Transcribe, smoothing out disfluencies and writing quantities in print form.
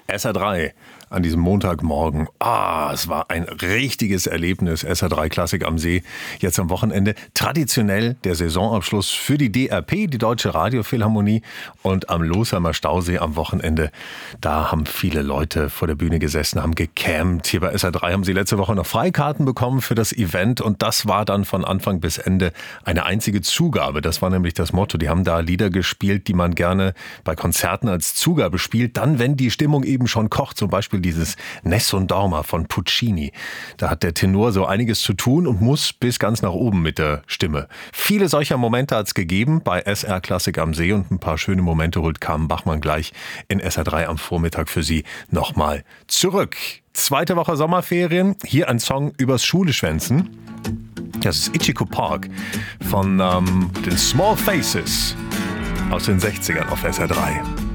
SR3 an diesem Montagmorgen. Es war ein richtiges Erlebnis. SR3 Klassik am See, jetzt am Wochenende. Traditionell der Saisonabschluss für die DRP, die Deutsche Radiophilharmonie. Und am Losheimer Stausee am Wochenende, da haben viele Leute vor der Bühne gesessen, haben gecampt. Hier bei SR3 haben sie letzte Woche noch Freikarten bekommen für das Event. Und das war dann von Anfang bis Ende eine einzige Zugabe. Das war nämlich das Motto. Die haben da Lieder gespielt, die man gerne bei Konzerten als Zugabe spielt. Dann, wenn die Stimmung eben schon kocht, zum Beispiel dieses Nessun Dorma von Puccini. Da hat der Tenor so einiges zu tun und muss bis ganz nach oben mit der Stimme. Viele solcher Momente hat es gegeben bei SR Klassik am See und ein paar schöne Momente holt Carmen Bachmann gleich in SR3 am Vormittag für Sie nochmal zurück. Zweite Woche Sommerferien, hier ein Song übers Schuleschwänzen. Das ist Ichiko Park von den Small Faces aus den 60ern auf SR3.